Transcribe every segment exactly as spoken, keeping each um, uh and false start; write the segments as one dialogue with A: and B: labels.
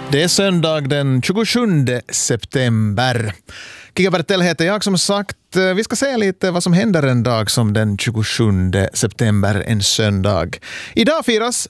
A: Det är söndag den tjugosjunde september. Kika Bertel heter jag som sagt. Vi ska se lite vad som händer en dag som den tjugosjunde september, en söndag. Idag firas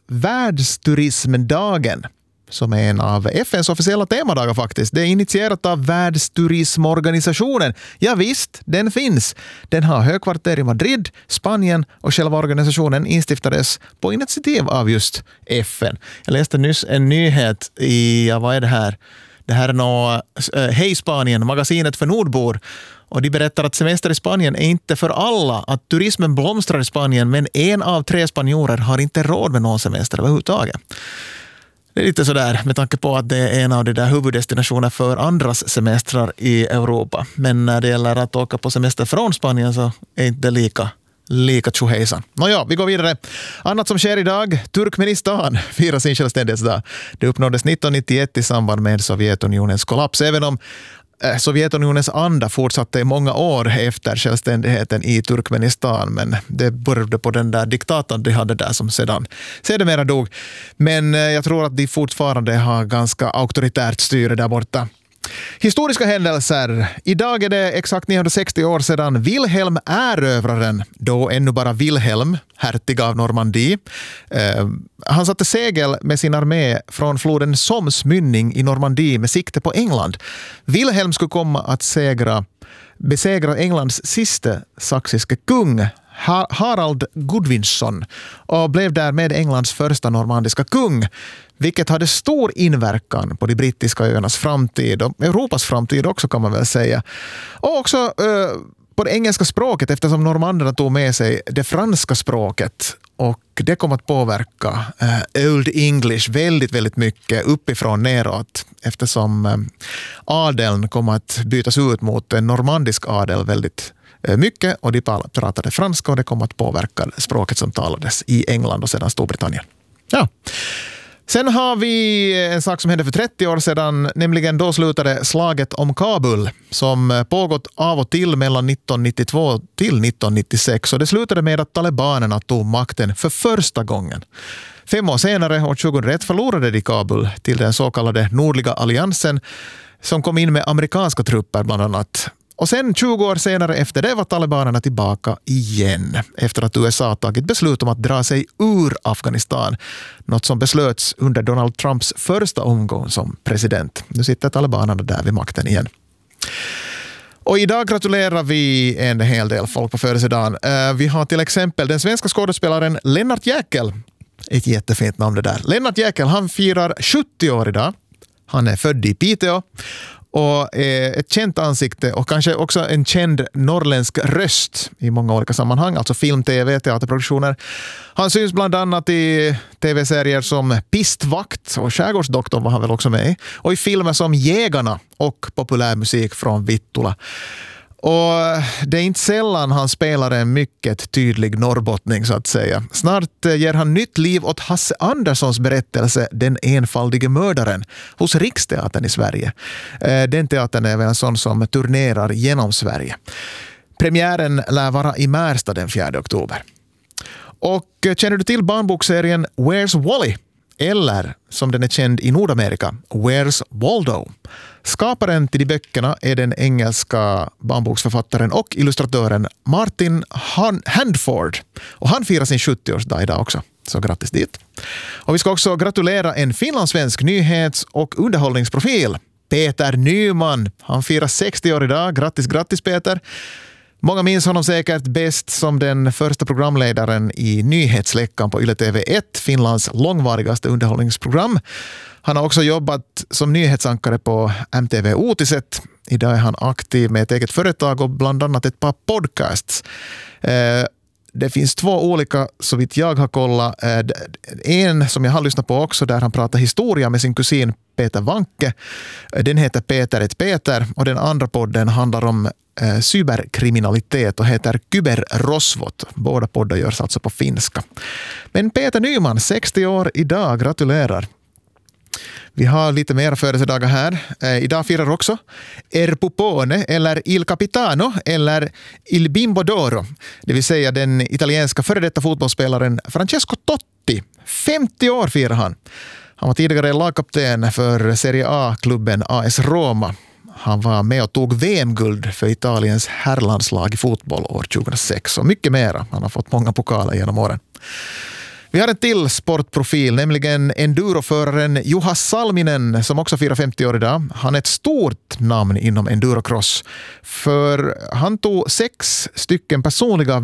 A: Världsturismdagen, som är en av F N:s officiella temadagar faktiskt. Det är initierat av Världsturismorganisationen. Ja visst, den finns. Den har högkvarter i Madrid, Spanien, och själva organisationen instiftades på initiativ av just F N. Jag läste nyss en nyhet i, ja vad är det här? Det här är nå, äh, Hej Spanien, magasinet för nordbor. Och de berättar att semester i Spanien är inte för alla. Att turismen blomstrar i Spanien, men en av tre spanjorer har inte råd med någon semester överhuvudtaget. Det är lite sådär med tanke på att det är en av de där huvuddestinationerna för andras semestrar i Europa. Men när det gäller att åka på semester från Spanien så är inte lika lika tjohejsan. Nåja, vi går vidare. Annat som sker idag, Turkmenistan firar sin självständighetsdag. Det uppnåddes nittonhundranittioett i samband med Sovjetunionens kollaps, även om Sovjetunionens anda fortsatte i många år efter självständigheten i Turkmenistan, men det började på den där diktatorn de hade där som sedan sedermera dog. Men jag tror att de fortfarande har ganska auktoritärt styre där borta. Historiska händelser. Idag är det exakt niohundrasextio år sedan Wilhelm Erövraren, då ännu bara Wilhelm, hertig av Normandie. Eh, han satte segel med sin armé från floden Soms mynning i Normandie med sikte på England. Wilhelm skulle komma att segra, besegra Englands sista saxiske kung, Harald Godwinson, och blev därmed Englands första normandiska kung, vilket hade stor inverkan på de brittiska öarnas framtid och Europas framtid också, kan man väl säga. Och också eh, på det engelska språket, eftersom normanderna tog med sig det franska språket, och det kom att påverka eh, Old English väldigt, väldigt mycket uppifrån neråt, eftersom eh, adeln kom att bytas ut mot en normandisk adel väldigt mycket, och de pratade franska, och det kom att påverka språket som talades i England och sedan Storbritannien. Ja. Sen har vi en sak som hände för trettio år sedan, nämligen då slutade slaget om Kabul, som pågått av och till mellan nittonhundranittiotvå till nittonhundranittiosex, och det slutade med att talibanerna tog makten för första gången. Fem år senare, år tjugohundraett, förlorade de Kabul till den så kallade Nordliga alliansen, som kom in med amerikanska trupper bland annat. Och sen tjugo år senare efter det var talibanerna tillbaka igen, efter att U S A tagit beslut om att dra sig ur Afghanistan. Något som beslöts under Donald Trumps första omgång som president. Nu sitter talibanerna där vid makten igen. Och idag gratulerar vi en hel del folk på födelsedagen. Vi har till exempel den svenska skådespelaren Lennart Jäkel. Ett jättefint namn det där. Lennart Jäkel, han firar sjuttio år idag. Han är född i Piteå och är ett känt ansikte och kanske också en känd norrländsk röst i många olika sammanhang, alltså film, tv, teaterproduktioner. Han syns bland annat i tv-serier som Pistvakt och Skärgårdsdoktorn var han väl också med i, och i filmer som Jägarna och populärmusik från Vittula. Och det är inte sällan han spelar en mycket tydlig norrbottning, så att säga. Snart ger han nytt liv åt Hasse Anderssons berättelse Den enfaldige mördaren hos Riksteatern i Sverige. Den teatern är väl en sån som turnerar genom Sverige. Premiären lär vara i Märsta den fjärde oktober. Och känner du till barnbokserien Where's Wally? Eller, som den är känd i Nordamerika, Where's Waldo? Skaparen till de böckerna är den engelska barnboksförfattaren och illustratören Martin Han- Handford. Och han firar sin sjuttioårsdag idag också. Så grattis dit. Och vi ska också gratulera en finlandssvensk nyhets- och underhållningsprofil. Peter Nyman. Han firar sextio år idag. Grattis, grattis Peter. Många minns honom säkert bäst som den första programledaren i Nyhetsläckan på Yle T V ett, Finlands långvarigaste underhållningsprogram. Han har också jobbat som nyhetsankare på M T V Uutiset. Idag är han aktiv med ett eget företag och bland annat ett par podcasts. Det finns två olika, så vitt jag har kollat. En som jag har lyssnat på också, där han pratar historia med sin kusin Peter Wanke. Den heter Peter ett Peter, och den andra podden handlar om eh, cyberkriminalitet och heter Kyberrosvot. Båda poddar görs alltså på finska. Men Peter Nyman, sextio år idag, gratulerar. Vi har lite mer födelsedagar här. Eh, idag firar också Er Pupone eller Il Capitano eller Il Bimbo d'Oro. Det vill säga den italienska före detta fotbollsspelaren Francesco Totti. femtio år firar han. Han var tidigare lagkapten för Serie A-klubben A S Roma. Han var med och tog V M-guld för Italiens herrlandslag i fotboll år tjugohundrasex och mycket mera. Han har fått många pokaler genom åren. Vi har en till sportprofil, nämligen enduroföraren Juha Salminen som också firar femtio år idag. Han är ett stort namn inom endurocross för han tog sex stycken personliga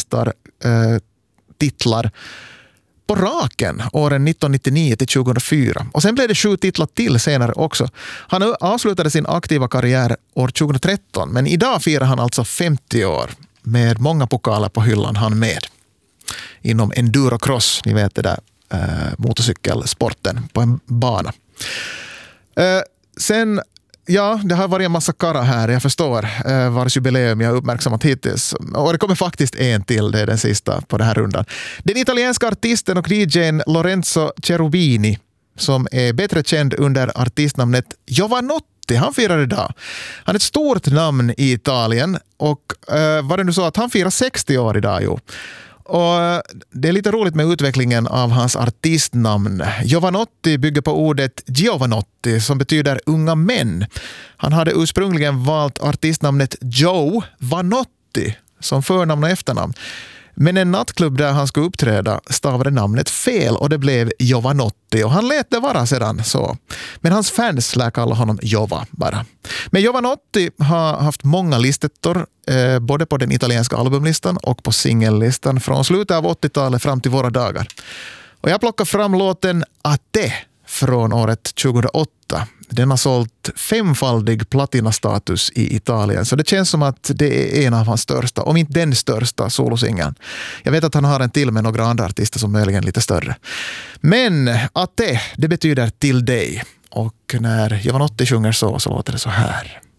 A: världsmästartitlar på raken åren nittonhundranittionio till tjugohundrafyra. Och sen blev det sju titlar till senare också. Han avslutade sin aktiva karriär år tjugohundratretton, men idag firar han alltså femtio år med många pokaler på hyllan han med. Inom endurocross, ni vet det där eh, motorcykelsporten på en bana. Eh, sen, ja, det har varit en massa kara här, jag förstår eh, vars jubileum jag har uppmärksammat hittills. Och det kommer faktiskt en till, det är den sista på den här rundan. Den italienska artisten och D J:n Lorenzo Cherubini, som är bättre känd under artistnamnet Jovanotti, han firar idag. Han är ett stort namn i Italien och eh, var det nu så att han firar sextio år idag, jo. Och det är lite roligt med utvecklingen av hans artistnamn. Jovanotti bygger på ordet Giovanotti som betyder unga män. Han hade ursprungligen valt artistnamnet Joe Vanotti som förnamn och efternamn. Men en nattklubb där han skulle uppträda stavade namnet fel och det blev Jovanotti och han lät det vara sedan så. Men hans fans lär kalla honom Jova bara. Men Jovanotti har haft många listettor eh, både på den italienska albumlistan och på singellistan från slutet av åttiotalet fram till våra dagar. Och jag plockar fram låten A te från året tjugohundraåtta. Den har sålt femfaldig platinastatus i Italien. Så det känns som att det är en av hans största, om inte den största solosingeln. Jag vet att han har en till med några andra artister som möjligen är lite större. Men A te, det betyder till dig. Och när Jovanotti sjunger så, så låter det så här.